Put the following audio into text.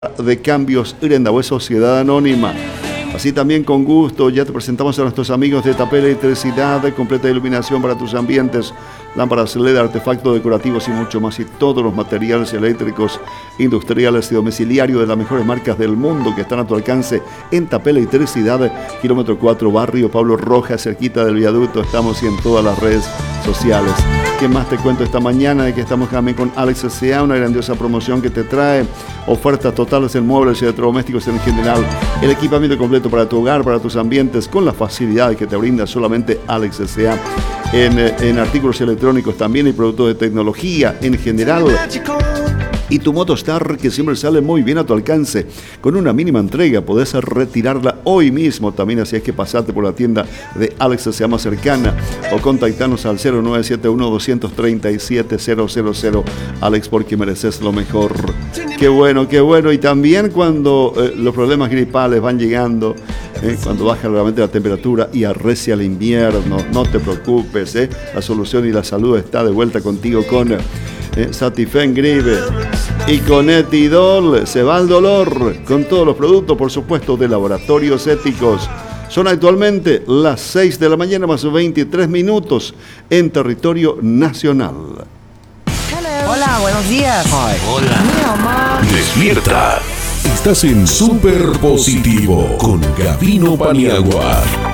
de Cambios Irenda, Sociedad Anónima. Así también con gusto ya te presentamos a nuestros amigos de Tapel Electricidad, completa iluminación para tus ambientes, lámparas LED, artefactos decorativos y mucho más, y todos los materiales eléctricos, industriales y domiciliarios de las mejores marcas del mundo que están a tu alcance en Tapel Electricidad, kilómetro 4, barrio Pablo Rojas, cerquita del viaducto. Estamos y en todas las redes sociales. ¿Qué más te cuento esta mañana? De que estamos también con Alex S.A., una grandiosa promoción que te trae ofertas totales en muebles y electrodomésticos en general, el equipamiento completo para tu hogar, para tus ambientes, con la facilidad que te brinda solamente Alex S.A. En artículos electrónicos también y productos de tecnología en general. Y tu Motostar, que siempre sale muy bien a tu alcance, con una mínima entrega, podés retirarla hoy mismo también, así es que pasate por la tienda de Alex S.A. más cercana o contactarnos al 0971-237-000. Alex, porque mereces lo mejor. Qué bueno, qué bueno. Y también cuando los problemas gripales van llegando, cuando baja realmente la temperatura y arrecia el invierno, no te preocupes, la solución y la salud está de vuelta contigo con Satifen Gripe. Y con Etidol se va el dolor, con todos los productos, por supuesto, de Laboratorios Éticos. Son actualmente las 6 de la mañana más 23 minutos en territorio nacional. Hola, buenos días. Hi. Hola. Mira, mamá. Despierta. Estás en Super Positivo con Gabino Paniagua.